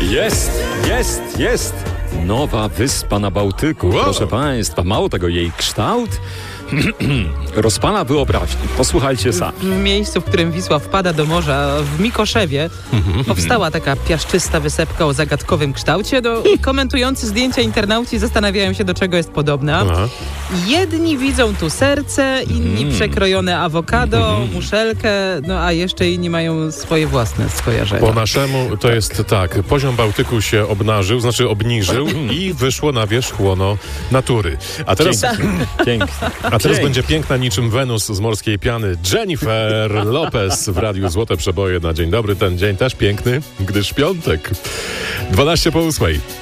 Jest! Nowa wyspa na Bałtyku. Wow. Proszę Państwa, mało tego, jej kształt rozpala wyobraźnię. Posłuchajcie sami. W miejscu, w którym Wisła wpada do morza, w Mikoszewie, powstała taka piaszczysta wysepka o zagadkowym kształcie. Komentujący zdjęcia internauci zastanawiają się, do czego jest podobna. Aha. Jedni widzą tu serce, inni przekrojone awokado, muszelkę, a jeszcze inni mają swoje własne skojarzenia. Po naszemu to jest tak, poziom Bałtyku się obniżył i wyszło na wierzch łono natury. A teraz Pięknie. będzie piękna niczym Wenus z morskiej piany Jennifer Lopez w Radiu Złote Przeboje na dzień dobry. Ten dzień też piękny, gdyż piątek. 12 po 8.